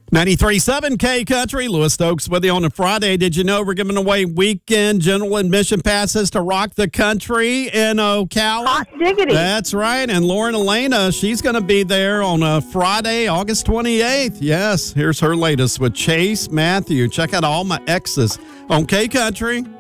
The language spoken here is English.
93.7 K Country, Louis Stokes with you on a Friday. Did you know we're giving away weekend general admission passes to Rock the Country in Ocala? Hot diggity. That's right. And Lauren Elena, she's going to be there on a Friday, August 28th. Yes, here's her latest with Chase Matthew. Check out All My Exes on K Country.